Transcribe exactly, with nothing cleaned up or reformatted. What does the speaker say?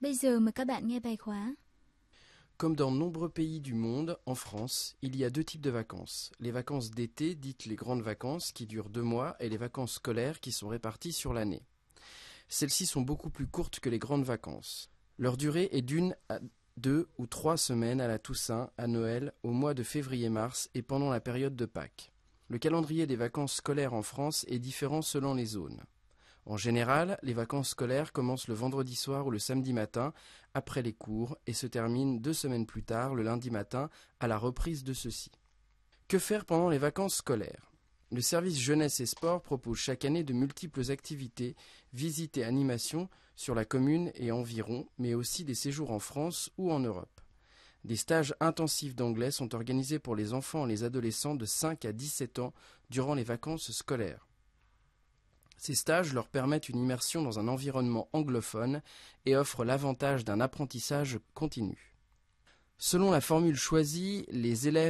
Bây giờ mời các bạn nghe bài khóa. Comme dans de nombreux pays du monde, en France, il y a deux types de vacances. Les vacances d'été, dites les grandes vacances, qui durent deux mois, et les vacances scolaires qui sont réparties sur l'année. Celles-ci sont beaucoup plus courtes que les grandes vacances. Leur durée est d'une à deux ou trois semaines à la Toussaint, à Noël, au mois de février-mars et pendant la période de Pâques. Le calendrier des vacances scolaires en France est différent selon les zones. En général, les vacances scolaires commencent le vendredi soir ou le samedi matin, après les cours, et se terminent deux semaines plus tard, le lundi matin, à la reprise de ceux-ci. Que faire pendant les vacances scolaires ? Le service jeunesse et sport propose chaque année de multiples activités, visites et animations sur la commune et environ, mais aussi des séjours en France ou en Europe. Des stages intensifs d'anglais sont organisés pour les enfants et les adolescents de cinq à dix-sept ans durant les vacances scolaires. Ces stages leur permettent une immersion dans un environnement anglophone et offrent l'avantage d'un apprentissage continu. Selon la formule choisie, les élèves